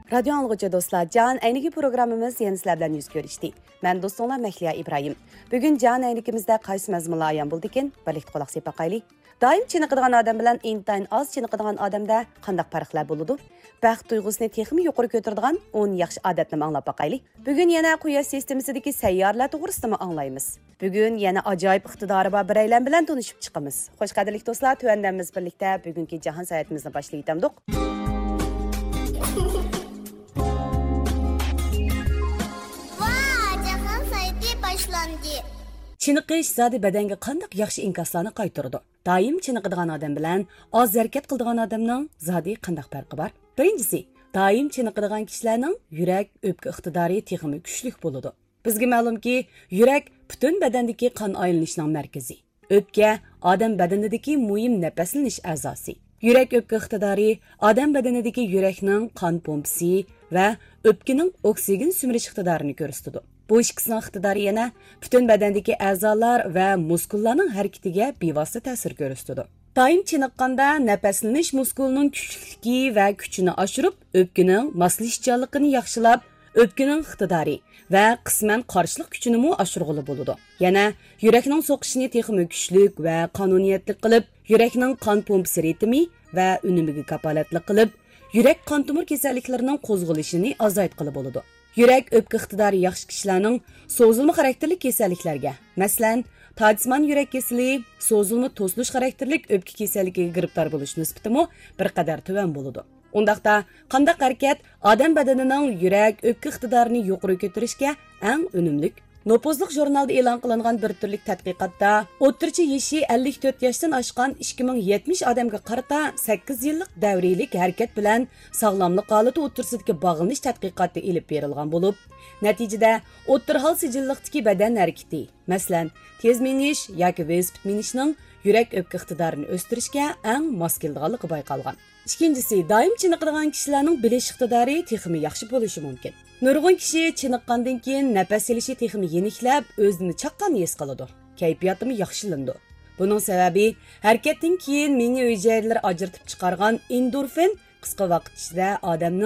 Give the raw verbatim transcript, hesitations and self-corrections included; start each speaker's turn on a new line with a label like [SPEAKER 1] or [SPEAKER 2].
[SPEAKER 1] Radyo anlıqıcı dostlar, Can Əyniki programımız yeni sizlərlə yüz görüşdü. Mən dostunlar Məhliya İbrahim. Bugün Can Əynikimizdə qaysı məzmunlar ayan buldikin, birlikdə qulaq sepaqaylı. Daim çiniqadigan adam bilan intayin az çiniqadigan adamda qandaq farqlar boludu? Bəxt duygusunu texmi yuqori ko'taradigan on yaxshi odatni anglab baqaylı. Bugün yana quyosh sistemasidagi sayyorlar to'g'risida anglaymiz. Bugün yana ajoyib iqtidori bor bir aylan bilan tanishib chiqamiz. Xo'sh qadrli do'stlar, tuvandamiz birlikda bugungi jahon saytimizni boshlaytamdik. Chiniqish zodi badanga qandaq yaxshi inkaslarni qaytaradi. Doim chiniqadigan odam bilan oz harakat qiladigan odamning zodi qandaq farqi bor? Birinchisi, doim chiniqadigan kishilarning yurak o'pka iqtidori texmi kuchli bo'ladi. Bizga ma'lumki, yurak butun badandagi qon aylanishining markazi. O'pka odam badanidagi muhim nafaslanish a'zosi. Yurak o'pka iqtidori odam badanidagi yurakning qon pompasi va o'pkaning oksigen sumirish iqtidorini ko'rsatadi. Bu ikkisining iqtidori yana butun badandagi a'zolar va muskullarning harakatiga bevosita ta'sir ko'rsatadi. Doim chiniqqanda nafaslanish muskulining kuchliligi va kuchini oshirib, o'pkaning moslashchanligini yaxshilab, o'pkaning iqtidori va qisman qarshilik kuchini mu oshirg'ili bo'ladi. Yana yurakning so'qishini texmi kuchlik va qonuniyatli qilib, yurakning qon pompasi ritmi va unumiga kapolatli qilib, yurak qon tomir kasalliklarining qo'zg'alishini azaytqili bo'ladi. Yurak o'pka iqtidori yaxshi kishilarning so'zilma xarakterli kasalliklarga, masalan, tajismon yurak kasali, so'zilma to'silish xarakterlik o'pka kasalligiga giribtor bo'lish nisbati mu bir qadar tuvan bo'ladi. Undaqda qandaq harakat odam badanining yurak o'pka iqtidorini yuqori ko'tarishga eng unumli. Nopozliq jurnalda e'lon qilingan bir turlik tadqiqotda o'rtacha yoshi ellik to'rt yoshdan oshgan ikki ming yetmish odamga qarata sakkiz yillik davriylik harakat bilan sog'lomlik holati o'rtasidagi bog'lanish tadqiqoti elib berilgan bo'lib, natijada o'rtar-hol sijilliqdagi badan harakati, masalan, tez minish yoki velosiped minishning yurak o'pka iqtidorini o'stirishga eng mos keladiganligi bayqalgan. Ikkinchisi, doim chiniqadigan kishilarning bilish iqtidori texmi yaxshi bo'lishi mumkin. Nurg'un kishi chiniqqandan keyin nafas olishi texmi yeniklab, o'zini chaqqan his qiladi. Kayfiyatimi yaxshilandi. Buning sababi harakatdan keyin miya hujayralari ajratib chiqargan endorfin qisqa vaqt ichida odamning